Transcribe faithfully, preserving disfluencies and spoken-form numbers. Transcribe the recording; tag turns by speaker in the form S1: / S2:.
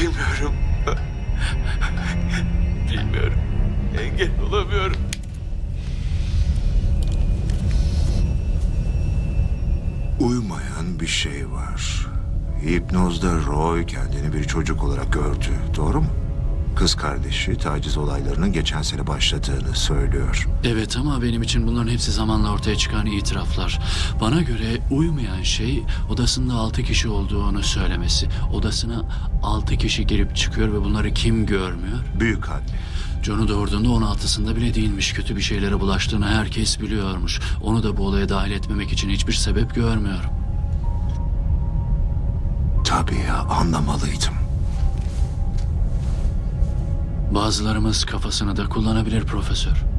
S1: Bilmiyorum. Bilmiyorum. Engel olamıyorum.
S2: Uymayan bir şey var. Hipnozda Roy kendini bir çocuk olarak gördü. Doğru mu? Kız kardeşi taciz olaylarının geçen sene başladığını söylüyor.
S3: Evet ama benim için bunların hepsi zamanla ortaya çıkan itiraflar. Bana göre uymayan şey odasında altı kişi olduğunu söylemesi. Odasına altı kişi girip çıkıyor ve bunları kim görmüyor?
S2: Büyük anne.
S3: John'u doğurduğunda on altısında bile değilmiş. Kötü bir şeylere bulaştığını herkes biliyormuş. Onu da bu olaya dahil etmemek için hiçbir sebep görmüyorum.
S2: Tabii ya, anlamalıydım.
S3: Bazılarımız kafasını da kullanabilir profesör.